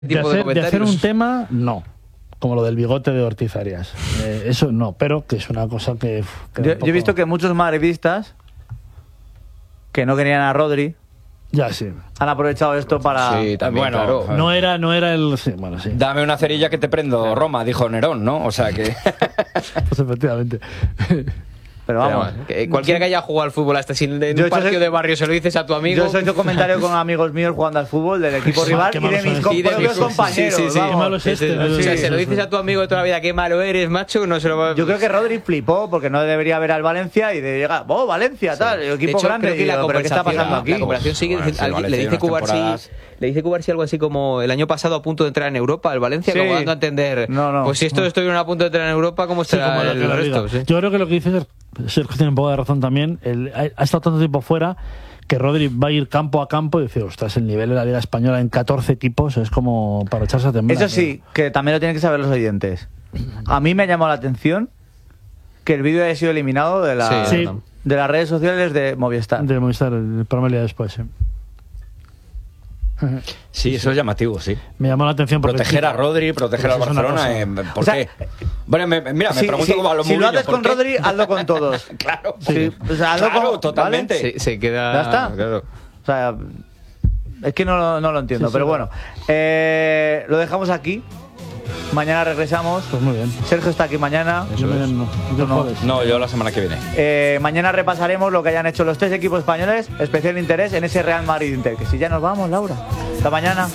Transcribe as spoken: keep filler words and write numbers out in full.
De tipo de, hacer, de comentarios. hacer un tema, no. Como lo del bigote de Ortiz Arias. Eh, eso no, pero que es una cosa que... que Yo, un poco... yo he visto que muchos madridistas que no querían a Rodri Ya, sí. han aprovechado esto para... Sí, también, Bueno, claro. No era, no era el... Sí, bueno, sí. Dame una cerilla que te prendo, Roma, dijo Nerón, ¿no? O sea que... Pues efectivamente. Pero vamos. Pero, que cualquiera que haya jugado al fútbol hasta si en Yo he un hecho partido ese- de barrio se lo dices a tu amigo. Yo he hecho comentarios con amigos míos jugando al fútbol del equipo Qué rival qué y de malos mis son com- Y de propios mis- compañeros. sí, sí, sí. vamos. Qué malo es este. O sea, Sí, se lo sí, dices sí. a tu amigo de toda la vida, qué malo eres, macho, no se lo va Yo creo que Rodri flipó porque no debería ver al Valencia y de llegar, oh, Valencia, tal, el De equipo hecho, grande. creo que Y la digo, ¿pero qué está conversación, pasando aquí? la conversación sigue Bueno, diciendo- sí, alguien- Valencia le hay dice unas Cubarsi, temporadas. le dice Cubarsi algo así como el año pasado a punto de entrar en Europa, el Valencia, Sí. como dando a entender, No, no. pues si estos estuvieron a punto de entrar en Europa, ¿cómo Sí, estará como la- el que la resto? liga. Sí. Yo creo que lo que dice Sergio tiene un poco de razón también. El- ha, ha estado tanto tiempo fuera que Rodri va a ir campo a campo y dice, ostras, el nivel de la Liga Española en catorce equipos es como para echarse a temblar. Eso sí, que también lo tienen que saber los oyentes. A mí me ha llamado la atención que el vídeo haya sido eliminado de, la, Sí, Sí. de las redes sociales de Movistar. De Movistar, el programa el día después, sí. Sí, eso es llamativo, sí. Me llamó la atención porque... Proteger a Rodri, proteger Porque al eso es una Barcelona, cosa. eh, ¿por O sea, qué? Bueno, me- me- mira, me Sí, pregunto sí, cómo a los si lo Mourinho, haces ¿por con qué? Rodri, hazlo con todos. Claro, Sí, o sea, hazlo claro, con- totalmente. Se, se queda... Ya está. Claro. O sea, es que no, lo- no lo entiendo, Sí, sí, pero claro. bueno. Eh, lo dejamos aquí. Mañana regresamos. Pues muy bien. Sergio está aquí mañana. Yo me- no, yo no. jueves. No, yo la semana que viene. Eh, mañana repasaremos lo que hayan hecho los tres equipos españoles. Especial interés en ese Real Madrid Inter. Que si ya nos vamos, Laura. Hasta mañana.